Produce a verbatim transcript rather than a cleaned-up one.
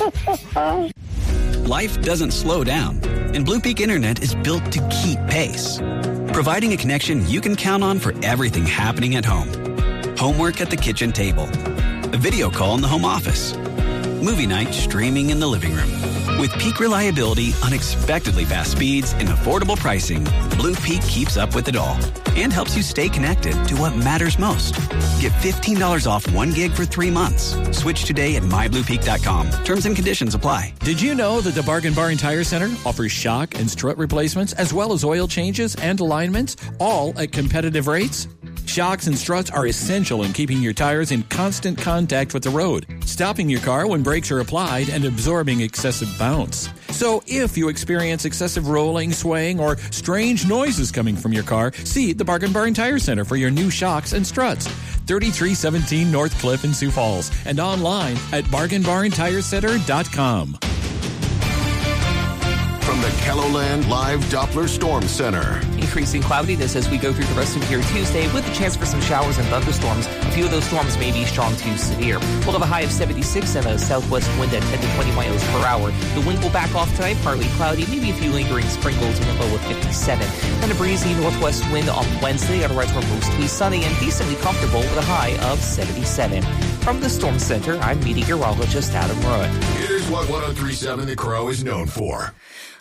Life doesn't slow down, and Blue Peak Internet is built to keep pace, providing a connection you can count on for everything happening at home. Homework at the kitchen table, a video call in the home office, movie night streaming in the living room. With peak reliability, unexpectedly fast speeds, and affordable pricing, Blue Peak keeps up with it all and helps you stay connected to what matters most. Get fifteen dollars off one gig for three months. Switch today at my blue peak dot com. Terms and conditions apply. Did you know that the Bargain Barn Tire Center offers shock and strut replacements as well as oil changes and alignments, all at competitive rates? Shocks and struts are essential in keeping your tires in constant contact with the road, stopping your car when brakes are applied and absorbing excessive bounce. So if you experience excessive rolling, swaying, or strange noises coming from your car, see the Bargain Barn Tire Center for your new shocks and struts. thirty-three seventeen North Cliff in Sioux Falls and online at bargain barn tire center dot com. From the Kelloland Live Doppler Storm Center. Increasing cloudiness as we go through the rest of your Tuesday with a chance for some showers and thunderstorms. A few of those storms may be strong to severe. We'll have a high of seventy-six and a southwest wind at ten to twenty miles per hour. The wind will back off tonight, partly cloudy, maybe a few lingering sprinkles with a low of fifty-seven. Then a breezy northwest wind on Wednesday. Otherwise, we're mostly sunny and decently comfortable with a high of seventy-seven. From the Storm Center, I'm meteorologist Adam Roy. Here's what one oh three point seven The Crow is known for.